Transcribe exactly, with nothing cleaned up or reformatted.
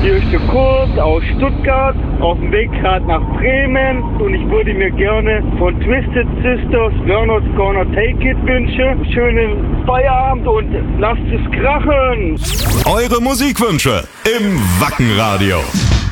Hier ist der Kurt aus Stuttgart, auf dem Weg gerade nach Bremen und ich würde mir gerne von Twisted Sisters We're Not Gonna Take It wünschen. Schönen Feierabend und lasst es krachen! Eure Musikwünsche im Wackenradio.